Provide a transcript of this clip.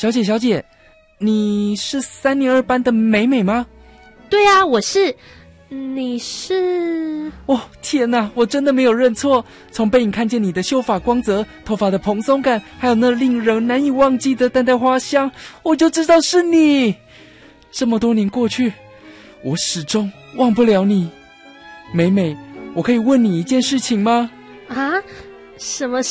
小姐，你是302班的美美吗？ 对啊，我是。你是？ 哦，天哪，我真的没有认错。从背影看见你的秀发光泽、头发的蓬松感，还有那令人难以忘记的淡淡花香，我就知道是你。这么多年过去，我始终忘不了你。美美，我可以问你一件事情吗？ 啊？什么